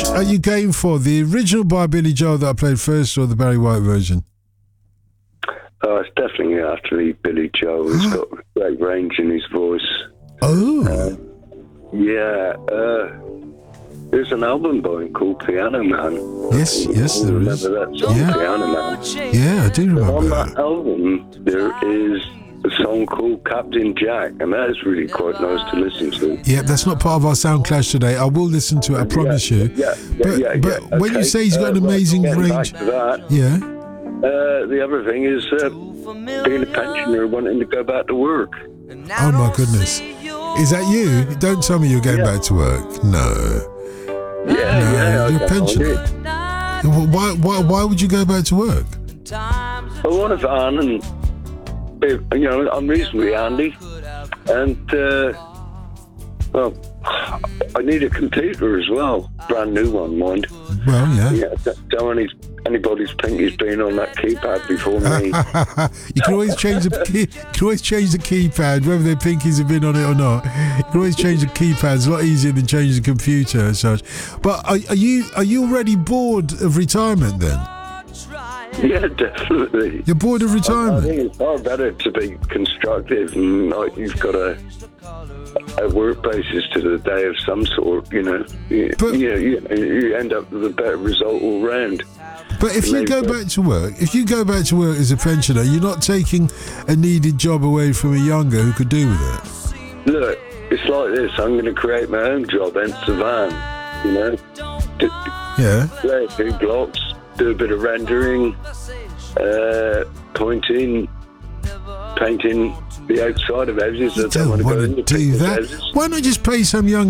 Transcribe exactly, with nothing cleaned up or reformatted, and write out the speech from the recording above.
are you game for? The original by Billy Joel that I played first, or the Barry White version? Oh, it's definitely after Billy Joel. He's got great range in his voice. Oh. Uh, yeah. Uh, there's an album by him called Piano Man. Yes, yes, there is. Remember that song, Yeah. Piano Man? Yeah, I do remember On that. that album, there is a song called Captain Jack, and that is really quite nice to listen to. Yeah, that's not part of our sound clash today. I will listen to it, I promise yeah, you. Yeah, yeah, but yeah, but yeah. when you Okay, say he's got uh, an amazing well, getting range... back to that, Yeah? uh, the other thing is uh, being a pensioner wanting to go back to work. Oh, my goodness. Is that you? Don't tell me you're going Yeah. back to work. No. Yeah, No, yeah. you're a I pensioner. don't know. Why, why, why would you go back to work? I want a van, and you know, I'm reasonably handy, and uh, well, I need a computer as well, brand new one, mind. Well, yeah. Yeah, don't any, anybody's pinky's been on that keypad before me. You can always change the key, you can always change the keypad, whether their pinkies have been on it or not. You can always change the keypad. It's a lot easier than changing the computer and such. But are, are you are you already bored of retirement then? Yeah, definitely. You're bored of I retirement? think it's far better to be constructive, and like you've got a a work basis to the day of some sort. You know, you, But- you, you, you end up with a better result all round. But if you go back to work, if you go back to work as a pensioner, you're not taking a needed job away from a younger who could do with it. Look, it's like this. I'm going to create my own job, hence the van. You know, D- Yeah. play a few blocks, do a bit of rendering, uh, pointing, painting the outside of houses. I You don't don't want to go want into to do people's that. houses. Why not just pay some young